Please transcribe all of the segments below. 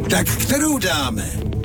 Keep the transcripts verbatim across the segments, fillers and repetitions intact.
Tak kterou dáme?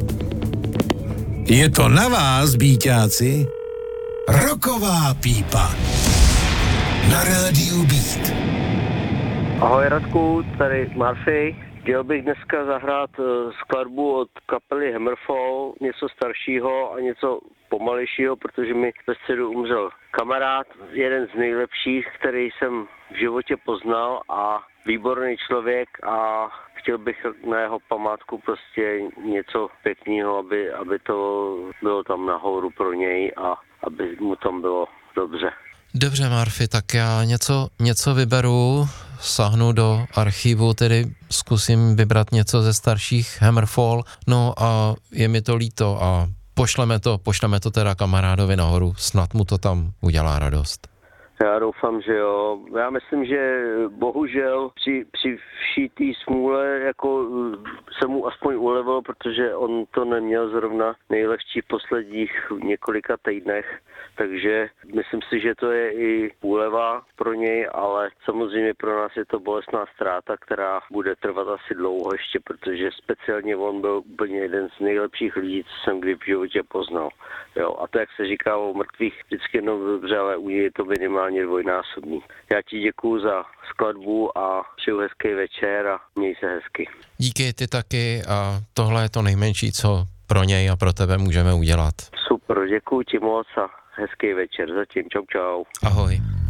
Je to na vás, bíťáci. Rocková pípa. Na rádiu Beat. Ahoj Radku, tady Murphy. Chtěl bych dneska zahrát skladbu od kapely Hammerfall, něco staršího a něco pomalejšího, protože mi ve středu umřel kamarád, jeden z nejlepších, který jsem v životě poznal a výborný člověk a chtěl bych na jeho památku prostě něco pěkného, aby, aby to bylo tam nahoru pro něj a aby mu tam bylo dobře. Dobře, Murphy, tak já něco, něco vyberu, sáhnu do archivu, tedy zkusím vybrat něco ze starších Hammerfall, no a je mi to líto a pošleme to, pošleme to teda kamarádovi nahoru, snad mu to tam udělá radost. Já doufám, že jo. Já myslím, že bohužel při, při vší té smůle jako se mu aspoň ulevil, protože on to neměl zrovna nejlehčí v posledních několika týdnech, takže myslím si, že to je i úleva pro něj, ale samozřejmě pro nás je to bolestná ztráta, která bude trvat asi dlouho ještě, protože speciálně on byl úplně jeden z nejlepších lidí, co jsem kdy v životě poznal. Jo, a to, jak se říká o mrtvých, vždycky jenom dobře, ale u něj je to minimálně dvojnásobný. Já ti děkuju za skladbu a přeju hezký večer a měj se hezky. Díky, ty taky a tohle je to nejmenší, co pro něj a pro tebe můžeme udělat. Super, děkuju ti moc a hezký večer. Zatím čau čau. Ahoj.